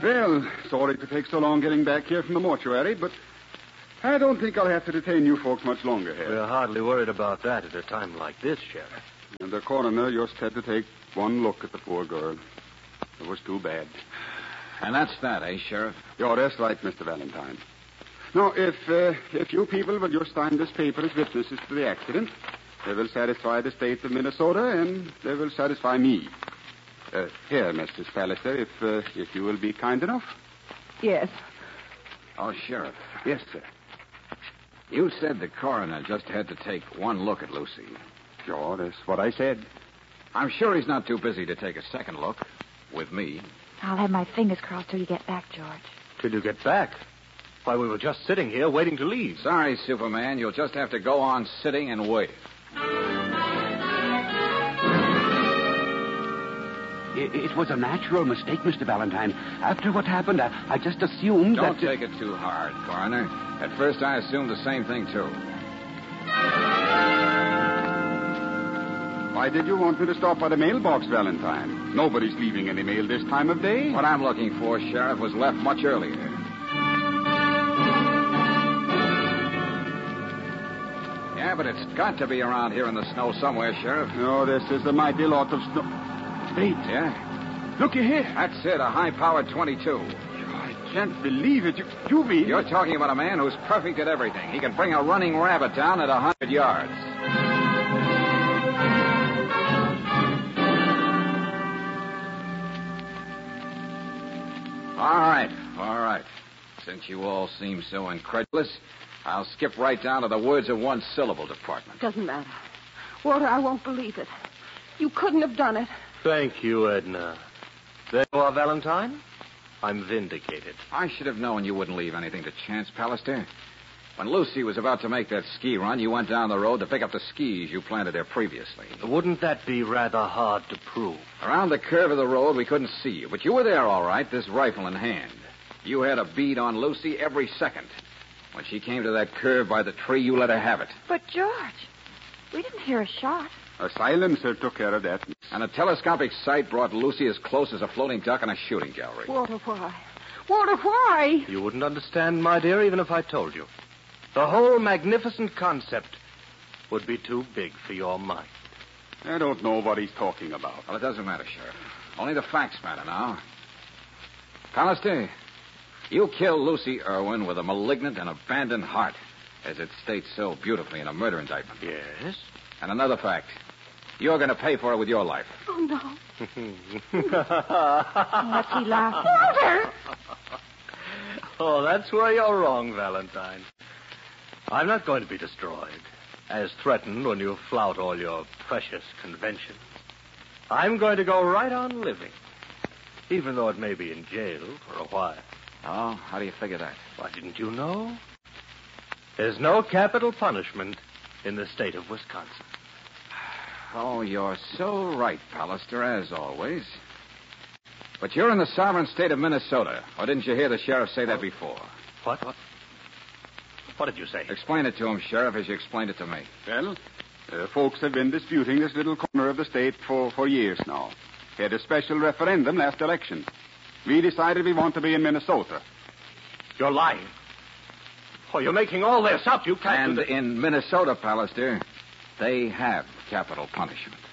Well, sorry to take so long getting back here from the mortuary, but I don't think I'll have to detain you folks much longer here. We're hardly worried about that at a time like this, Sheriff. And the coroner just had to take one look at the poor girl. It was too bad. And that's that, eh, Sheriff? Yeah, that's right, Mr. Valentine. Now, if you people will just sign this paper as witnesses to the accident, they will satisfy the state of Minnesota, and they will satisfy me. Here, Mrs. Pallister, if you will be kind enough. Yes. Oh, Sheriff, Yes, sir. you said the coroner just had to take one look at Lucy. Sure, that's what I said. I'm sure he's not too busy to take a second look with me. I'll have my fingers crossed till you get back, George. Till you get back? Why, we were just sitting here waiting to leave. Sorry, Superman. You'll just have to go on sitting and wait. It was a natural mistake, Mr. Valentine. After what happened, I just assumed Don't that... take it too hard, Coroner. At first, I assumed the same thing, too. Why did you want me to stop by the mailbox, Valentine? Nobody's leaving any mail this time of day. What I'm looking for, Sheriff, was left much earlier. Yeah, but it's got to be around here in the snow somewhere, Sheriff. No, this is a mighty lot of snow. Wait. Yeah? Looky here. That's it, a high-powered 22. I can't believe it. You mean... You're talking about a man who's perfect at everything. He can bring a running rabbit down at 100 yards. All right. Since you all seem so incredulous, I'll skip right down to the words of one syllable department. Doesn't matter. Walter, I won't believe it. You couldn't have done it. Thank you, Edna. There you are, Valentine. I'm vindicated. I should have known you wouldn't leave anything to chance, Pallister. When Lucy was about to make that ski run, you went down the road to pick up the skis you planted there previously. Wouldn't that be rather hard to prove? Around the curve of the road, we couldn't see you, but you were there all right, this rifle in hand. You had a bead on Lucy every second. When she came to that curve by the tree, you let her have it. But, George, we didn't hear a shot. A silencer took care of that. And a telescopic sight brought Lucy as close as a floating duck in a shooting gallery. Walter, why? Walter, why? You wouldn't understand, my dear, even if I told you. The whole magnificent concept would be too big for your mind. I don't know what he's talking about. Well, it doesn't matter, Sheriff. Only the facts matter now. Pallister, you killed Lucy Irwin with a malignant and abandoned heart, as it states so beautifully in a murder indictment. Yes? And another fact. You're going to pay for it with your life. Oh, no. What's he laughing at? Walter! Oh, that's where you're wrong, Valentine. I'm not going to be destroyed, as threatened when you flout all your precious conventions. I'm going to go right on living, even though it may be in jail for a while. Oh, how do you figure that? Why, didn't you know? There's no capital punishment in the state of Wisconsin. Oh, you're so right, Pallister, as always. But you're in the sovereign state of Minnesota. Or didn't you hear the sheriff say that before? What? What did you say? Explain it to him, Sheriff, as you explained it to me. Well, folks have been disputing this little corner of the state for years now. We had a special referendum last election. We decided we want to be in Minnesota. You're lying. Oh, you're making all this up. You can't... And in Minnesota, Pallister, they have capital punishment.